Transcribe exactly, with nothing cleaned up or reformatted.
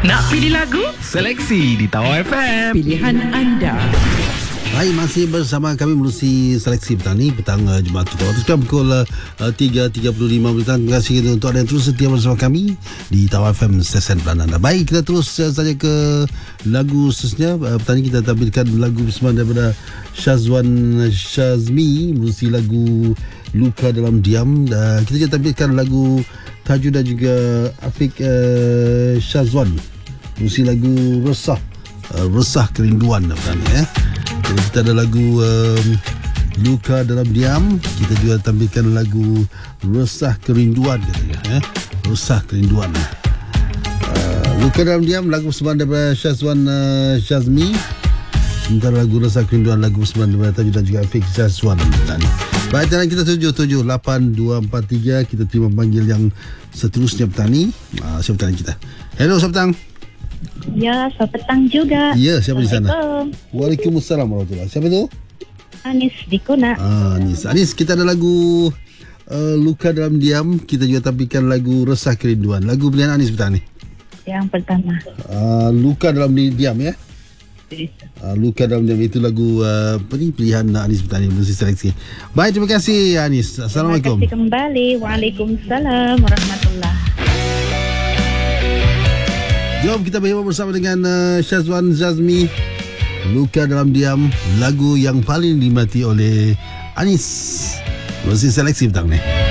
Nak pilih lagu? Seleksi di Tawar F M. Pilihan anda. Baik, masih bersama kami menerusi seleksi petang ni, petang uh, Jumaat kita. Waktu sekarang pukul uh, tiga tiga puluh lima petang. Terima kasih untuk anda yang terus setia bersama kami di Tawar F M stesen pelanan anda. Baik, kita terus uh, saja ke lagu seterusnya. Uh, petang ni kita tampilkan lagu bersama daripada Syazwan Syazmi menerusi lagu Luka Dalam Diam. Uh, kita juga tampilkan lagu Tajuk dan juga Afiq uh, Syazwan menerusi lagu Resah. Uh, Resah Kerinduan petang ni ya. Jadi kita ada lagu um, Luka Dalam Diam. Kita juga tampilkan lagu Resah Kerinduan katanya, eh? Resah Kerinduan. uh, Luka Dalam Diam, lagu persembahan daripada Syazwan uh, Syazmi. Sementara lagu Resah Kerinduan, lagu persembahan daripada Tajuk dan juga Afiq Syazwan. Baik, dan kita tujuh tujuh lapan dua empat tiga. Kita terima panggil yang seterusnya petang ni. uh, Siapa petang kita? Hello, siapa petang? Ya, selamat petang juga. Ya, siapa di sana? Waalaikumsalam warahmatullahi. Siapa tu? Anis di Kona. Ah, Anis. Anis, kita ada lagu uh, Luka Dalam Diam. Kita juga tampilkan lagu Resah Kerinduan. Lagu pilihan Anis petang ni. Yang pertama. Uh, Luka Dalam Diam ya. Uh, Luka Dalam Diam itu lagu uh, apa ni, pilihan Anis petang ni, mesti seleksi. Baik, terima kasih Anis. Assalamualaikum. Terima kasih kembali. Waalaikumsalam warahmatullahi. Jom kita bersama bersama dengan uh, Syazwan Syazmi, Luka Dalam Diam, lagu yang paling diminati oleh Anis. Mesti seleksi petang ni.